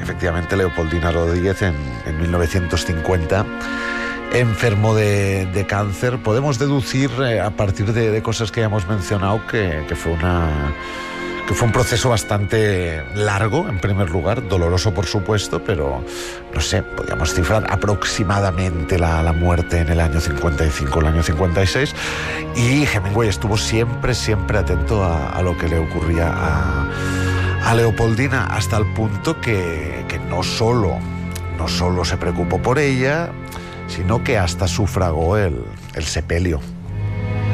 efectivamente Leopoldina Rodríguez en 1950 enfermó de cáncer. Podemos deducir a partir de cosas que ya hemos mencionado que fue un proceso bastante largo, en primer lugar, doloroso por supuesto, pero no sé, podríamos cifrar aproximadamente la muerte en el año 55, el año 56, y Hemingway estuvo siempre atento a lo que le ocurría a Leopoldina, hasta el punto que no solo se preocupó por ella, sino que hasta sufragó el sepelio